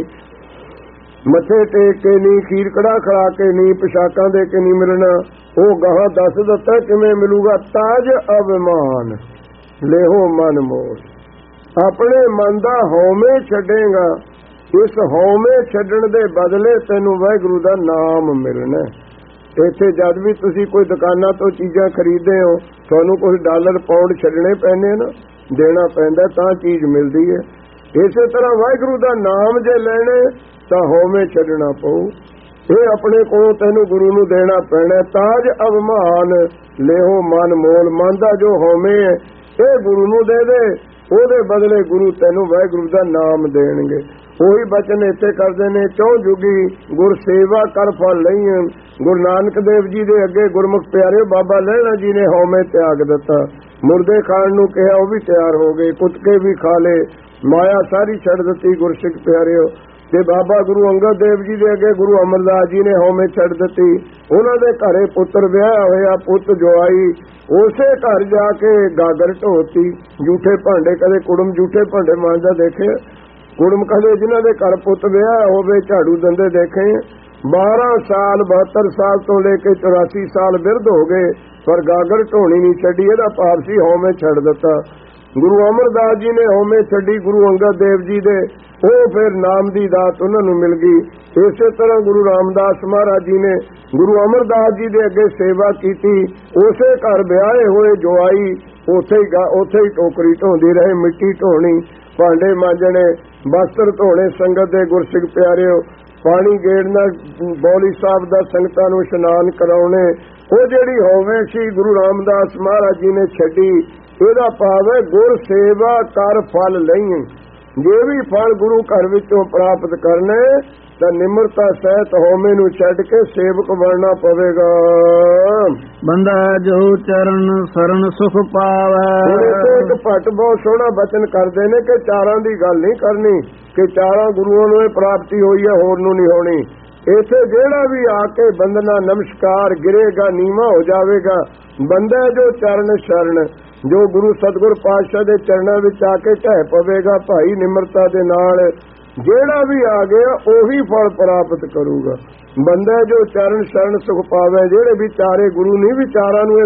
ਮੱਥੇ ਟੇਕ ਕੇ ਨਹੀਂ, ਖੀਰ ਕੜਾ ਖੜਾ ਕੇ ਨਹੀਂ, ਪਿਸ਼ਾਕਾਂ ਦੇ ਕੇ ਨਹੀਂ ਮਿਲਣਾ। ਉਹ ਗਾਹਾਂ ਦੱਸ ਦਿੱਤਾ ਕਿਵੇਂ ਮਿਲੂਗਾ। ਤਾਜ ਅਭਿਮਾਨ ਲੇਹੋ ਮਨ ਮੋਹ। ਆਪਣੇ ਮਨ ਦਾ ਹਉਮੈ ਛੱਡੇਗਾ, ਇਸ ਹਉਮੈ ਛੱਡਣ ਦੇ ਬਦਲੇ ਤੈਨੂੰ ਵਾਹਿਗੁਰੂ ਦਾ ਨਾਮ ਮਿਲਣਾ। ਇੱਥੇ ਜਦ ਵੀ ਤੁਸੀਂ ਕੋਈ ਦੁਕਾਨਾਂ ਤੋਂ ਚੀਜ਼ਾਂ ਖਰੀਦਦੇ ਹੋ, ਤੁਹਾਨੂੰ ਕੁਝ ਡਾਲਰ ਪੌਂਡ ਛੱਡਣੇ ਪੈਂਦੇ ਨਾ, ਦੇਣਾ ਪੈਂਦਾ ਤਾਂ ਚੀਜ਼ ਮਿਲਦੀ ਹੈ। ਇਸੇ ਤਰ੍ਹਾਂ ਵਾਹਿਗੁਰੂ ਦਾ ਨਾਮ ਜੇ ਲੈਣੇ ਤਾਂ ਹਉਮੈ ਛੱਡਣਾ ਪਊ। ਇਹ ਆਪਣੇ ਕੋਲੋਂ ਤੈਨੂੰ ਗੁਰੂ ਨੂੰ ਦੇਣਾ ਪੈਣਾ। ਤਾਜ ਅਭਿਮਾਨ ਲੇਹੋ ਮਨ ਮੋਲ। ਮਨ ਦਾ ਜੋ ਹਉਮੈ ਹੈ ਇਹ ਗੁਰੂ ਨੂੰ ਦੇ ਦੇ, ਉਹਦੇ ਬਦਲੇ ਗੁਰੂ ਤੈਨੂੰ ਵਾਹਿਗੁਰੂ ਦਾ ਨਾਮ ਦੇਣਗੇ। ਉਹੀ ਬਚਨ ਇੱਥੇ ਕਰਦੇ ਨੇ, ਚੌ ਜੁਗੀ ਗੁਰ ਸੇਵਾ ਕਰ ਫਲ ਲਈਂ। ਗੁਰੂ ਨਾਨਕ ਦੇਵ ਜੀ ਦੇ ਅੱਗੇ ਗੁਰਮੁਖ ਪਿਆਰਿਓ ਬਾਬਾ ਲਹਿਣਾ ਜੀ ਨੇ ਹਉਮੈ ਤਿਆਗ ਦਿੱਤਾ। ਮੁਰਦੇ ਖਾਣ ਨੂੰ ਕਿਹਾ, ਉਹ ਵੀ ਤਿਆਰ ਹੋ ਗਏ। ਕੁੱਤਕੇ ਵੀ ਖਾ ਲਏ, ਮਾਇਆ ਸਾਰੀ ਛੱਡ ਦਿੱਤੀ ਗੁਰਸਿੱਖ ਪਿਆਰਿਓ। ਤੇ ਬਾਬਾ ਗੁਰੂ ਅੰਗਦ ਦੇਵ ਜੀ ਦੇ ਅੱਗੇ ਗੁਰੂ ਅਮਰਦਾਸ ਜੀ ਨੇ ਹਉਮੈ ਛੱਡ ਦਿੱਤੀ। ਉਹਨਾਂ ਦੇ ਘਰੇ ਪੁੱਤਰ ਵਿਆਹ ਹੋਇਆ, ਪੁੱਤ ਜਵਾਈ, ਉਸੇ ਘਰ ਜਾ ਕੇ ਗਾਗਰ ਢੋਤੀ। ਝੂਠੇ ਭਾਂਡੇ, ਕਦੇ ਕੁੜਮ ਝੂਠੇ ਭਾਂਡੇ ਮਾਂਜਦਾ ਦੇਖੇ? ਕੁੜਮ ਕਦੇ ਜਿਨ੍ਹਾਂ ਦੇ ਘਰ ਪੁੱਤ ਵਿਆਹ ਹੋਵੇ ਝਾੜੂ ਦਿੰਦੇ ਦੇਖੇ? ਬਾਰਾਂ ਸਾਲ ਬਹੱਤਰ ਸਾਲ ਤੋਂ ਲੈ ਕੇ ਚੁਰਾਸੀ ਸਾਲ ਬਿਰਧ ਹੋ ਗਏ, ਪਰ ਗਾਗਰ ਢੋਣੀ ਨਹੀਂ ਛੱਡੀ। ਇਹਦਾ ਭਾਵ ਸੀ ਹਉਮੈ ਛੱਡ ਦਿੱਤਾ। ਗੁਰੂ ਅਮਰਦਾਸ ਜੀ ਨੇ ਹਉਮੈ ਛੱਡੀ ਗੁਰੂ ਅੰਗਦ ਦੇਵ ਜੀ ਦੇ, ਉਹ ਫਿਰ ਨਾਮ ਦੀ ਦਾਤ ਉਹਨਾਂ ਨੂੰ ਮਿਲ ਗਈ। ਇਸੇ ਤਰ੍ਹਾਂ ਗੁਰੂ ਰਾਮਦਾਸ ਮਹਾਰਾਜ ਜੀ ਨੇ ਗੁਰੂ ਅਮਰਦਾਸ ਜੀ ਦੇ ਅੱਗੇ ਸੇਵਾ ਕੀਤੀ। ਉਸੇ ਘਰ ਵਿਆਹੇ ਹੋਏ ਜਵਾਈ ਉੱਥੇ ਹੀ ਉੱਥੇ ਹੀ ਟੋਕਰੀ ਢੋਂਦੀ ਰਹੇ, ਮਿੱਟੀ ਢੋਣੀ, ਭਾਂਡੇ ਮਾਂਜਣੇ, ਬਸਤਰ ਧੋਣੇ ਸੰਗਤ ਦੇ ਗੁਰਸਿੱਖ ਪਿਆਰਿਓ, ਪਾਣੀ ਗੇੜਨਾ, ਬੌਲੀ ਸਾਹਿਬ ਦਾ ਸੰਗਤਾਂ ਨੂੰ ਇਸ਼ਨਾਨ ਕਰਾਉਣੇ। ਉਹ ਜਿਹੜੀ ਹਉਮੈ ਸੀ ਗੁਰੂ ਰਾਮਦਾਸ ਮਹਾਰਾਜ ਜੀ ਨੇ ਛੱਡੀ। ਇਹਦਾ ਭਾਵ ਹੈ ਗੁਰ ਸੇਵਾ ਕਰ ਫਲ ਲਈਂ। ਜੇ ਵੀ ਫਲ ਗੁਰੂ ਘਰ ਵਿੱਚੋਂ ਪ੍ਰਾਪਤ ਕਰਨੇ ਤਾਂ ਨਿਮਰਤਾ ਸਹਿਤ ਹਉਮੈ ਨੂੰ ਛੱਡ ਕੇ ਸੇਵਕ ਬਣਨਾ ਪਵੇਗਾ। ਬੰਦਾ ਜੋ ਚਰਨ ਸਰਨ ਸੁਖ ਪਾਵੈ। ਇੱਕ ਭੱਟ ਬਹੁਤ ਸੋਹਣਾ ਬਚਨ ਕਰਦੇ ਨੇ ਕਿ ਚਾਰਾਂ ਦੀ ਗੱਲ ਨਹੀਂ ਕਰਨੀ ਕਿ ਚਾਰਾਂ ਗੁਰੂਆਂ ਨੂੰ ਇਹ ਪ੍ਰਾਪਤੀ ਹੋਈ ਹੈ, ਹੋਰ ਨੂੰ ਨਹੀਂ ਹੋਣੀ। ਇੱਥੇ ਜਿਹੜਾ ਵੀ ਆ ਕੇ ਬੰਦਨਾ ਨਮਸਕਾਰ ਗਿਰੇਗਾ, ਨੀਵਾਂ ਹੋ ਜਾਵੇਗਾ। ਬੰਦਾ ਜੋ ਚਰਨ ਸ਼ਰਨ, ਜੋ ਗੁਰੂ ਸਤਿਗੁਰ ਪਾਤਸ਼ਾਹ ਦੇ ਚਰਨਾਂ ਵਿੱਚ ਆ ਕੇ ਢਹਿ ਪਵੇਗਾ ਭਾਈ ਨਿਮਰਤਾ ਦੇ ਨਾਲ, ਜਿਹੜਾ ਵੀ ਆ ਗਿਆ ਉਹੀ ਫਲ ਪ੍ਰਾਪਤ ਕਰੂਗਾ। ਬੰਦਾ ਜੋ ਚਰਨ ਸ਼ਰਨ ਸੁਖ ਪਾਵੇ। ਜਿਹੜੇ ਵਿਚਾਰੇ ਗੁਰੂ ਨਹੀਂ ਵਿਚਾਰਾਂ ਨੂੰ